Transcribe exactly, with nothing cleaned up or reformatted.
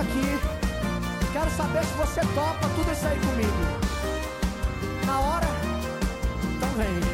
aqui. Quero saber se você topa tudo isso aí comigo. Na hora? Então vem.